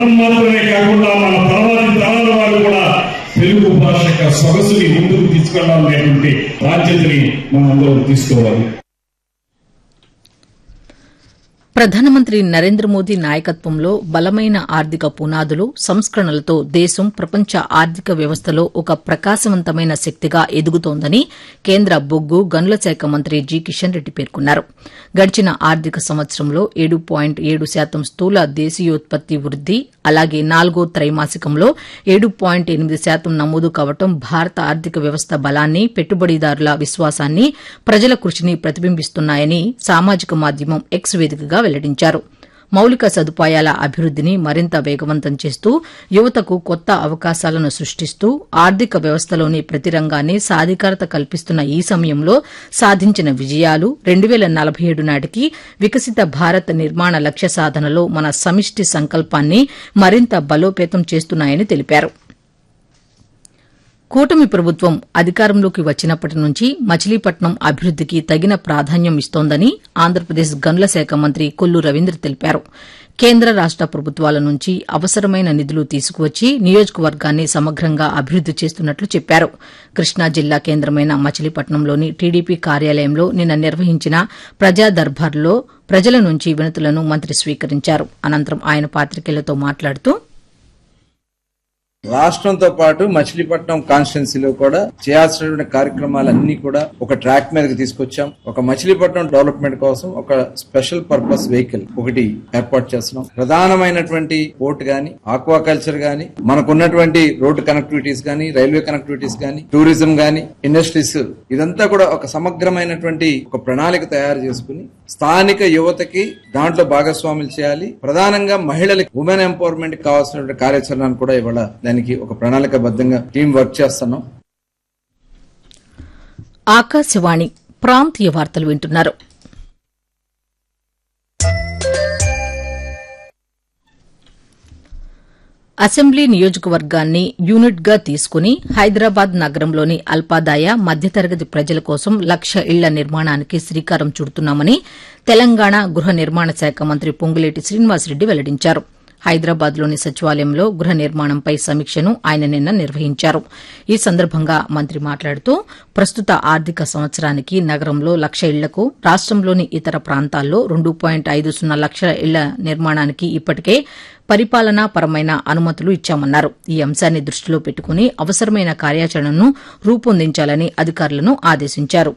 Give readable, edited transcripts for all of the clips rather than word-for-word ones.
మాత్రమే కాకుండా మన తర్వాతి తరాల వాళ్ళు కూడా తెలుగు భాష యొక్క సొగసుని ముందుకు తీసుకెళ్లాలనేటువంటి బాధ్యతని మనందరం తీసుకోవాలి. ప్రధానమంత్రి నరేంద్ర మోదీ నాయకత్వంలో బలమైన ఆర్థిక పునాదులు సంస్కరణలతో దేశం ప్రపంచ ఆర్థిక వ్యవస్థలో ఒక ప్రకాశవంతమైన శక్తిగా ఎదుగుతోందని కేంద్ర బొగ్గు గనుల శాఖ మంత్రి జి కిషన్ రెడ్డి పేర్కొన్నారు. గడిచిన ఆర్థిక సంవత్సరంలో 7.7% స్థూల దేశీయోత్పత్తి వృద్ది, అలాగే 4వ త్రైమాసికంలో 7.8% నమోదు కావడం భారత ఆర్థిక వ్యవస్థ బలాన్ని, పెట్టుబడిదారుల విశ్వాసాన్ని, ప్రజల కృషిని ప్రతిబింబిస్తున్నాయని సామాజిక మాధ్యమం ఎక్స్ వేదికగా వెల్లడించారు. మౌలిక సదుపాయాల అభివృద్దిని మరింత వేగవంతం చేస్తూ యువతకు కొత్త అవకాశాలను సృష్టిస్తూ ఆర్థిక వ్యవస్థలోని ప్రతి రంగాన్ని సాధికారత కల్పిస్తున్న ఈ సమయంలో సాధించిన విజయాలు 2047 నాటికి వికసిత భారత్ నిర్మాణ లక్ష్య సాధనలో మన సమిష్టి సంకల్పాన్ని మరింత బలోపేతం చేస్తున్నాయని తెలిపారు. కూటమి ప్రభుత్వం అధికారంలోకి వచ్చినప్పటి నుంచి మచిలీపట్నం అభివృద్దికి తగిన ప్రాధాన్యం ఇస్తోందని ఆంధ్రప్రదేశ్ గనుల శాఖ మంత్రి కొల్లు రవీంద్ర తెలిపారు. కేంద్ర రాష్ట ప్రభుత్వాల నుంచి అవసరమైన నిధులు తీసుకువచ్చి నియోజకవర్గాన్ని సమగ్రంగా అభివృద్ది చేస్తున్నట్లు చెప్పారు. కృష్ణా జిల్లా కేంద్రమైన మచిలీపట్నంలోని టీడీపీ కార్యాలయంలో నిన్న నిర్వహించిన ప్రజా దర్బార్లో ప్రజల నుంచి వినతులను మంత్రి స్వీకరించారు. అనంతరం ఆయన పాతికేయులతో మాట్లాడుతూ రాష్ట్రంతో పాటు మచిలీపట్నం కాన్స్టిట్యున్సీలో కూడా చేయాల్సినటువంటి కార్యక్రమాలన్నీ కూడా ఒక ట్రాక్ మీదకి తీసుకొచ్చాం. ఒక మచిలీపట్నం డెవలప్మెంట్ కోసం ఒక స్పెషల్ పర్పస్ వెహికల్ ఒకటి ఏర్పాటు చేస్తున్నాం. ప్రధానమైనటువంటి పోర్ట్ గాని, ఆక్వాకల్చర్ గాని, మనకున్నటువంటి రోడ్డు కనెక్టివిటీస్ గాని, రైల్వే కనెక్టివిటీస్ గాని, టూరిజం గాని, ఇండస్ట్రీస్, ఇదంతా కూడా ఒక సమగ్రమైనటువంటి ఒక ప్రణాళిక తయారు చేసుకుని స్థానిక యువతకి దాంట్లో భాగస్వాములు చేయాలి. ప్రధానంగా మహిళలకి ఉమెన్ ఎంపవర్మెంట్ కి కావాల్సినటువంటి కార్యాచరణను కూడా ఇవాళ దానికి ఒక ప్రణాళికబద్దంగా టీం వర్క్ చేస్తున్నాం. ఆకాశవాణి ప్రాంతీయ వార్తలు వింటున్నారు. అసెంబ్లీ నియోజకవర్గాన్ని యూనిట్గా తీసుకుని హైదరాబాద్ నగరంలోని అల్పాదాయ మధ్యతరగతి ప్రజల కోసం 1,00,000 ఇళ్ల నిర్మాణానికి శ్రీకారం చుడుతున్నామని తెలంగాణ గృహ నిర్మాణ శాఖ మంత్రి పొంగులేటి శ్రీనివాసరెడ్డి వెల్లడించారు. హైదరాబాద్లోని సచివాలయంలో గృహ నిర్మాణంపై సమీక్షను ఆయన నిన్న నిర్వహించారు. ఈ సందర్భంగా మంత్రి మాట్లాడుతూ ప్రస్తుత ఆర్థిక సంవత్సరానికి నగరంలో 1,00,000 ఇళ్లకు, రాష్టంలోని ఇతర ప్రాంతాల్లో 2.50 లక్షల ఇళ్ల నిర్మాణానికి ఇప్పటికే పరిపాలనా పరమైన అనుమతులు ఇచ్చామన్నారు. ఈ అంశాన్ని దృష్టిలో పెట్టుకుని అవసరమైన కార్యాచరణను రూపొందించాలని అధికారులను ఆదేశించారు.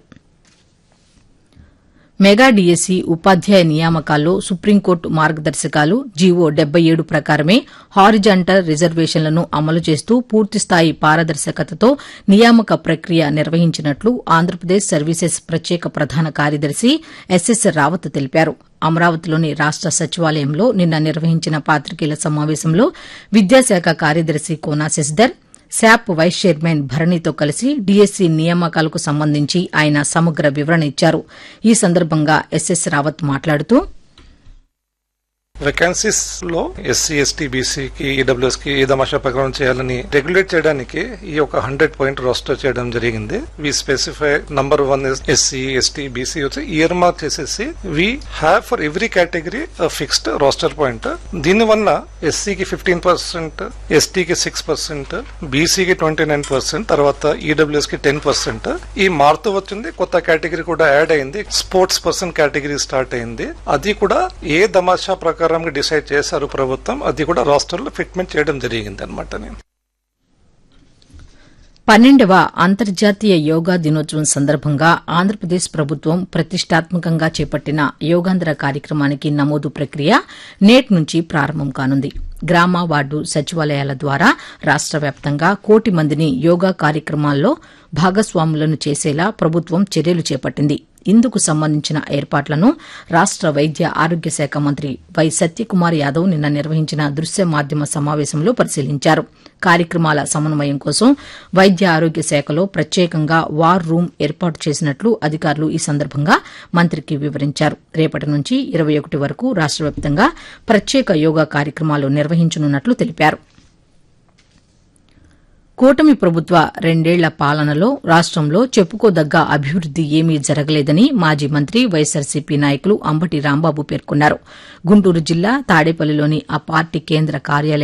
మెగా డీఎస్సీ ఉపాధ్యాయ నియామకాల్లో సుప్రీంకోర్టు మార్గదర్శకాలు జీవో 77 ప్రకారమే హారిజాంటల్ రిజర్వేషన్లను అమలు చేస్తూ పూర్తిస్థాయి పారదర్శకతతో నియామక ప్రక్రియ నిర్వహించినట్లు ఆంధ్రప్రదేశ్ సర్వీసెస్ ప్రత్యేక ప్రధాన కార్యదర్శి ఎస్ఎస్ రావత్ తెలిపారు. అమరావతిలోని రాష్ట సచివాలయంలో నిన్న నిర్వహించిన పాతికేయుల సమావేశంలో విద్యాశాఖ కార్యదర్శి Kona Shashidhar, SAAP vice chairman భరణితో కలిసి డీఎస్సీ నియామకాలకు సంబంధించి ఆయన సమగ్ర వివరణ ఇచ్చారు. ఈ సందర్భంగా ఎస్ఎస్ రావత్ మాట్లాడుతూ వేకెన్సీస్ లో ఎస్సీ, ఎస్టీ, బీసీ కి, ఈడబ్ల్యూఎస్ కి ఏ తమాషా ప్రకారం చేయాలని రెగ్యులేట్ చేయడానికి ఈ ఒక 100 పాయింట్ రోస్టర్ చేయడం జరిగింది. వి specify number 1 SC, ST, BC వచ్చి ఇయర్ మార్క్ చేసేసి we have for every category fixed roster point. దీని వల్ల ఎస్సీకి 15%, ఎస్టీకి 6%, బీసీకి 29%, తర్వాత ఈడబ్ల్యూఎస్ కి 10%. ఈ మారుతూ వచ్చింది. కొత్త కేటగిరీ కూడా యాడ్ అయింది. స్పోర్ట్స్ పర్సన్ కేటగిరీ స్టార్ట్ అయింది. అది కూడా ఏ తమాషా ప్రకారం డిసైడ్ చేశారు ప్రభుత్వం. అది కూడా రాష్ట్రంలో ఫిట్మెంట్ చేయడం జరిగింది అనమాట. 12వ అంతర్జాతీయ యోగా దినోత్సవం సందర్భంగా ఆంధ్రప్రదేశ్ ప్రభుత్వం ప్రతిష్టాత్మకంగా చేపట్టిన యోగాంధ్ర కార్యక్రమానికి నమోదు ప్రక్రియ నేటి నుంచి ప్రారంభం కానుంది. గ్రామ, వార్డు సచివాలయాల ద్వారా రాష్ట వ్యాప్తంగా 1 కోటి మందిని యోగా కార్యక్రమాల్లో భాగస్వాములను చేసేలా ప్రభుత్వం చర్యలు చేపట్టింది. ఇందుకు సంబంధించిన ఏర్పాట్లను రాష్ట వైద్య ఆరోగ్య శాఖ మంత్రి వై సత్యకుమార్ యాదవ్ నిన్న నిర్వహించిన దృశ్య మాధ్యమ సమావేశంలో పరిశీలించారు. కార్యక్రమాల సమన్వయం కోసం వైద్య ఆరోగ్య శాఖలో ప్రత్యేకంగా వార్ రూమ్ ఏర్పాటు చేసినట్లు అధికారులు ఈ సందర్భంగా మంత్రికి వివరించారు. రేపటి నుంచి 21 వరకు రాష్ట వ్యాప్తంగా ప్రత్యేక యోగా కార్యక్రమాలు నిర్వహించనున్నట్లు తెలిపారు. కూటమి ప్రభుత్వ 2 ఏళ్ల పాలనలో రాష్టంలో చెప్పుకోదగ్గ అభివృద్ది ఏమీ జరగలేదని మాజీ మంత్రి వైఎస్సార్సీపీ నాయకులు అంబటి రాంబాబు పేర్కొన్నారు. గుంటూరు జిల్లా తాడేపల్లిలోని ఆ పార్టీ కేంద్ర కార్యాలయం